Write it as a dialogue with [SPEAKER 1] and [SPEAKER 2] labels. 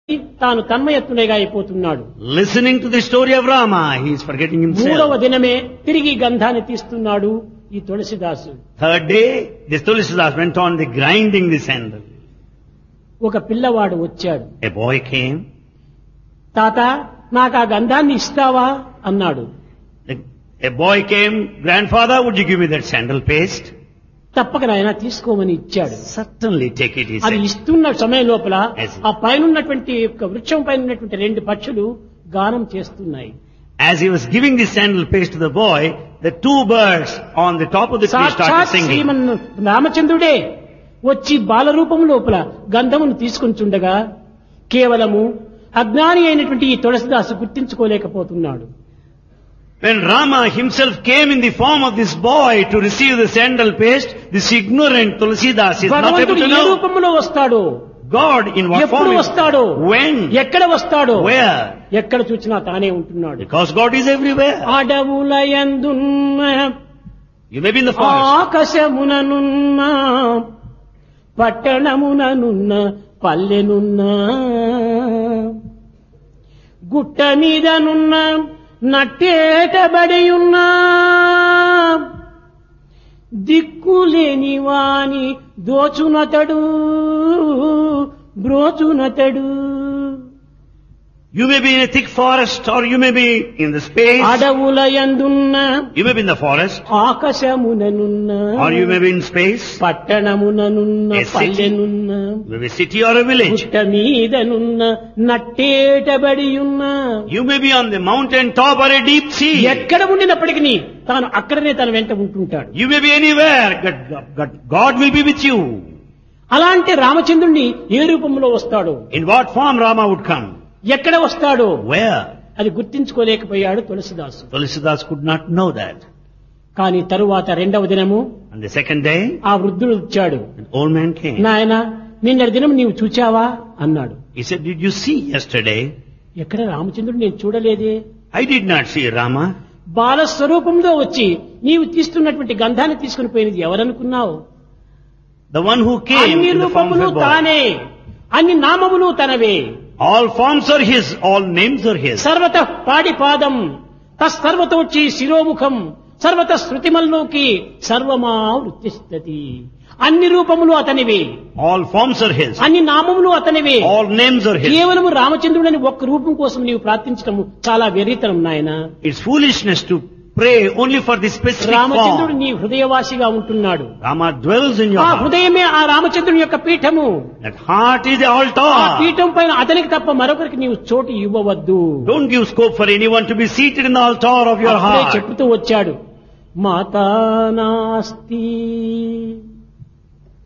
[SPEAKER 1] తాను తన్మయత్తునిగా అయిపోతున్నాడు.
[SPEAKER 2] Listening to the story of Rama, he is forgetting
[SPEAKER 1] మూడవ
[SPEAKER 2] himself.
[SPEAKER 1] దినమే తిరిగి గంధాన్ని తీస్తున్నాడు ఈ తులసిదాసు.
[SPEAKER 2] Third day, this Tulsidas went on the grinding the sandal.
[SPEAKER 1] ఒక పిల్లవాడు వచ్చాడు.
[SPEAKER 2] A boy came.
[SPEAKER 1] తాత నాకు ఆ గంధాన్ని ఇస్తావా అన్నాడు.
[SPEAKER 2] A boy came, grandfather, would you give me that sandal paste?
[SPEAKER 1] తప్పక నాయన తీసుకోమని ఇచ్చాడు.
[SPEAKER 2] Certainly take it, he
[SPEAKER 1] అది
[SPEAKER 2] said.
[SPEAKER 1] ఇస్తున్న సమయం లోపల
[SPEAKER 2] Yes.
[SPEAKER 1] ఆ పైన ఉన్నటువంటి వృక్షం పైన ఉన్నటువంటి రెండు పక్షులు గానం చేస్తున్నాయి.
[SPEAKER 2] As he was giving the sandal paste to the boy, the two birds on the top of the tree started
[SPEAKER 1] సాక్షాత్
[SPEAKER 2] singing.
[SPEAKER 1] శ్రీమన్ రామచంద్రుడే వచ్చి బాలరూపము లోపల గంధమును తీసుకొంచుండగా కేవలము అజ్ఞాని అయినటువంటి ఈ తులసిదాసు గుర్తించుకోలేకపోతున్నాడు.
[SPEAKER 2] When Rama himself came in the form of this boy to receive the sandal paste, this ignorant Tulsidas is not able
[SPEAKER 1] భగవంతుడు
[SPEAKER 2] to
[SPEAKER 1] A
[SPEAKER 2] know.
[SPEAKER 1] రూపంలో వస్తాడో,
[SPEAKER 2] God in what
[SPEAKER 1] ఎప్పుడు
[SPEAKER 2] form?
[SPEAKER 1] వస్తాడో,
[SPEAKER 2] When?
[SPEAKER 1] ఎక్కడ వస్తాడో,
[SPEAKER 2] Where?
[SPEAKER 1] ఎక్కడ చూచినా తానే ఉంటున్నాడు.
[SPEAKER 2] Because God is everywhere.
[SPEAKER 1] అడవులయందున్న
[SPEAKER 2] You may be in the forest.
[SPEAKER 1] ఆకాశముననున్న పట్టణముననున్న పల్లెనున్న గుట్ట మీదనున్న నట్టేటబడియున్నా దిక్కులేని వాని దోచునతడు బ్రోచునతడు.
[SPEAKER 2] You may be in a thick forest or you may be in the space.
[SPEAKER 1] అడవులయందున్న
[SPEAKER 2] You may be in the forest
[SPEAKER 1] ఆకాశముననున్న
[SPEAKER 2] or you may be in space.
[SPEAKER 1] పట్టణముననున్న
[SPEAKER 2] A city.
[SPEAKER 1] పల్లెనున్న
[SPEAKER 2] You may be a city or a village.
[SPEAKER 1] గుట్ట మీదనున్న నట్టేటబడియున్న
[SPEAKER 2] You may be on the mountain top or a deep sea.
[SPEAKER 1] ఎక్కడ ఉండినప్పటికీ తాను అక్కడనే తన వెంట ఉంటుంటాడు.
[SPEAKER 2] You may be anywhere. God will be with you.
[SPEAKER 1] అలాంటి రామచంద్రుణ్ణి ఏ రూపంలో వస్తాడో,
[SPEAKER 2] In what form Rama would come?
[SPEAKER 1] ఎక్కడ వస్తాడో
[SPEAKER 2] Where?
[SPEAKER 1] అది గుర్తించుకోలేకపోయాడు తులసిదాసు.
[SPEAKER 2] Tulsidas could not know that.
[SPEAKER 1] కానీ తరువాత రెండవ దినము
[SPEAKER 2] On the second day,
[SPEAKER 1] ఆ వృద్ధుడు వచ్చాడు.
[SPEAKER 2] an old man came.
[SPEAKER 1] నాయన నిన్నటి దినం నీవు చూచావా అన్నాడు.
[SPEAKER 2] He said, did you see yesterday?
[SPEAKER 1] ఎక్కడ రామచంద్రుడు నేను చూడలేదే.
[SPEAKER 2] I did not see Rama.
[SPEAKER 1] బాల స్వరూపంలో వచ్చి నీవు తీస్తున్నటువంటి గంధాన్ని తీసుకుని పోయినది ఎవరనుకున్నావు?
[SPEAKER 2] The one who came
[SPEAKER 1] అన్ని
[SPEAKER 2] in the form of
[SPEAKER 1] రూపములు
[SPEAKER 2] a boy.
[SPEAKER 1] తానే, అన్ని నామములు తనవే.
[SPEAKER 2] All forms are his, all names are his.
[SPEAKER 1] సర్వత పాడిపాదం తస్సర్వత వచ్చి శిరోముఖం సర్వత శృతిమల్లోకి సర్వమా వృత్తిస్తతి. అన్ని రూపములు అతనివే,
[SPEAKER 2] All forms are his.
[SPEAKER 1] అన్ని నామములు అతనివే.
[SPEAKER 2] All names are his.
[SPEAKER 1] కేవలము రామచంద్రుడని ఒక్క రూపం కోసం నీవు ప్రార్థించడం చాలా వెర్రితనం నాయన.
[SPEAKER 2] It's foolishness to pray only for this specific
[SPEAKER 1] రామచంద్రుడు
[SPEAKER 2] form.
[SPEAKER 1] నీ హృదయవాసిగా ఉంటున్నాడు.
[SPEAKER 2] Rama dwells in your
[SPEAKER 1] ఆ
[SPEAKER 2] heart.
[SPEAKER 1] హృదయమే ఆ రామచంద్రుని యొక్క Peetham.
[SPEAKER 2] That heart is the
[SPEAKER 1] ఆ
[SPEAKER 2] altar.
[SPEAKER 1] పీఠం పైన అతనికి తప్ప మరొకరికి నీవు చోటు ఇవ్వవద్దు.
[SPEAKER 2] Don't give scope for anyone to be seated in the altar of your
[SPEAKER 1] అప్పుడే
[SPEAKER 2] heart.
[SPEAKER 1] చెప్తూ వచ్చాడు, మాతా నాస్తి